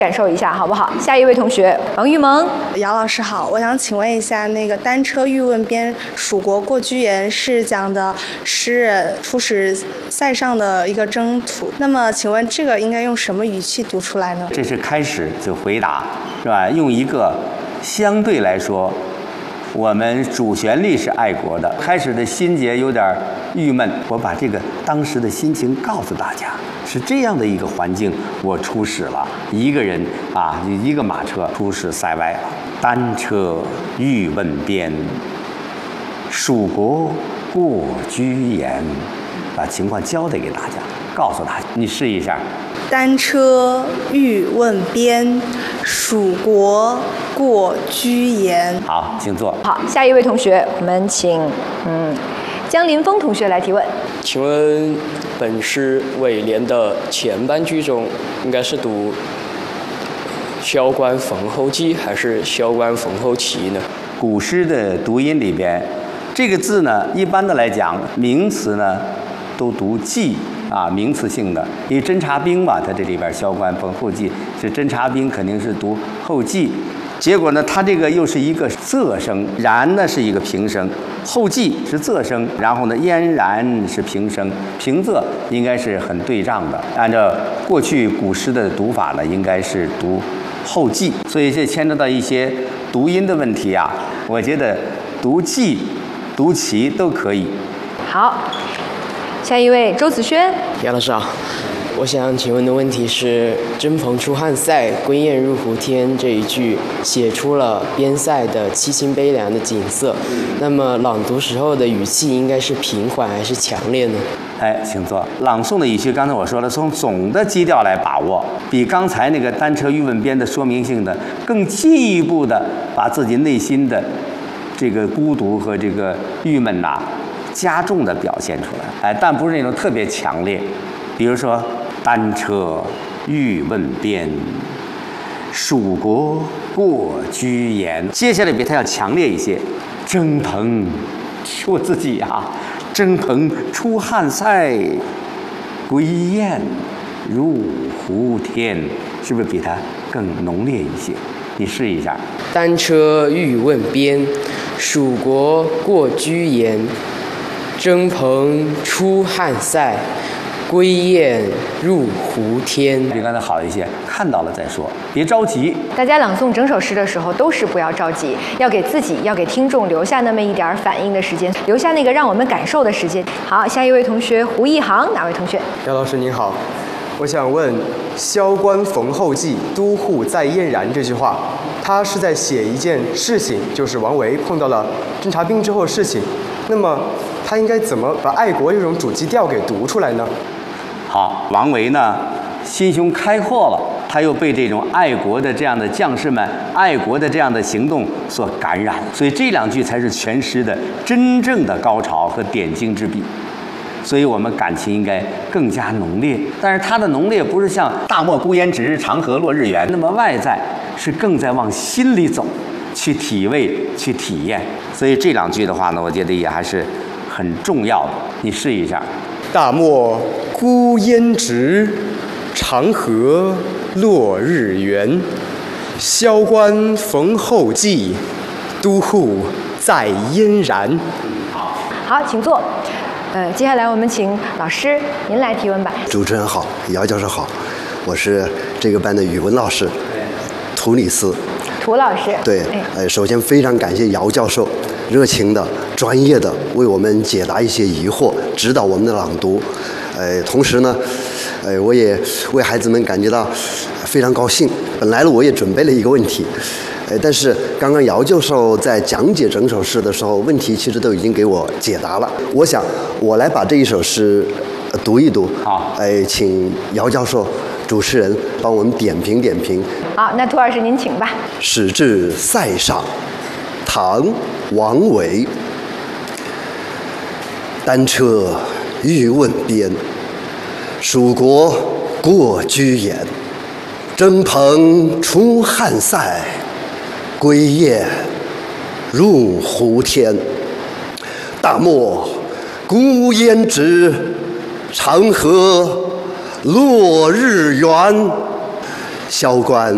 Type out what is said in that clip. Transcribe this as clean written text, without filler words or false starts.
感受一下好不好？下一位同学王玉萌。 姚老师好，我想请问一下，那个单车欲问边，蜀国过居延是讲的诗人出使塞上的一个征途。那么，请问这个应该用什么语气读出来呢？ 这是开始就回答，是吧？用一个相对来说，我们主旋律是爱国的，开始的心结有点郁闷，我把这个当时的心情告诉大家。是这样的一个环境，我出使了，一个人啊，一个马车出使塞外了。单车欲问边，蜀国过居延，把情况交代给大家，告诉大家，你试一下。 单车欲问边，蜀国过居延。 好，请坐。 好，下一位同学，我们请江林峰同学来提问。 请问本诗尾联的前半句中，应该是读萧关逢候骑还是萧关逢候骑呢？ 古诗的读音里边，这个字呢，一般的来讲，名词呢都读骑啊，名词性的。因为侦察兵嘛，它这里边萧关逢候骑是侦察兵，肯定是读候骑。结果呢，它这个又是一个仄声，然呢是一个平声，后继是仄声，然后呢嫣然是平声，平仄应该是很对仗的。按照过去古诗的读法呢，应该是读后继，所以这牵扯到一些读音的问题啊。我觉得读继、读齐都可以。 好，下一位周子轩。 姚老师好。我想请问的问题是“征蓬出汉塞，归雁入胡天”这一句写出了边塞的凄清悲凉的景色，那么朗读时候的语气应该是平缓还是强烈呢？ 哎，请坐。朗诵的语气，刚才我说了，从总的基调来把握，比刚才那个单车欲问边的说明性的更进一步的把自己内心的这个孤独和这个郁闷呐，加重的表现出来。哎，但不是那种特别强烈。比如说，单车欲问边，蜀国过居延。接下来比它要强烈一些。征蓬，我自己啊，征蓬出汉塞，归雁入胡天，是不是比它更浓烈一些？你试一下。 单车欲问边，蜀国过居延。征蓬出汉塞，归雁入胡天。 比刚才好一些，看到了再说，别着急。 大家朗诵整首诗的时候，都是不要着急，要给自己、要给听众留下那么一点反应的时间，留下那个让我们感受的时间。好，下一位同学胡一航，哪位同学？ 姚老师您好，我想问“萧关逢候骑，都护在燕然”这句话，它是在写一件事情，就是王维碰到了侦察兵之后的事情。那么他应该怎么把爱国这种主基调给读出来呢？ 好，王维呢心胸开阔了，他又被这种爱国的这样的将士们、爱国的这样的行动所感染，所以这两句才是全诗的真正的高潮和点睛之笔。所以我们感情应该更加浓烈，但是它的浓烈不是像“大漠孤烟直，长河落日圆”那么外在，是更在往心里走，去体味、去体验。所以这两句的话呢，我觉得也还是很重要的。你试一下。 大漠孤烟直，长河落日圆。萧关逢候骑，都护在燕然。 好，请坐。接下来我们请老师您来提问吧。 主持人好，姚教授好，我是这个班的语文老师涂里斯。 涂老师。 对，首先非常感谢姚教授热情的、专业的为我们解答一些疑惑，指导我们的朗读。同时呢，我也为孩子们感觉到非常高兴。本来呢，我也准备了一个问题。但是刚刚姚教授在讲解整首诗的时候，问题其实都已经给我解答了。我想我来把这一首诗读一读。 好， 请姚教授、主持人帮我们点评点评。 好，那涂老师您请吧。 始至塞上，唐·王维。单车欲问边，蜀国过居延。征蓬出汉塞，归雁入胡天。大漠孤烟直，长河落日圆。萧关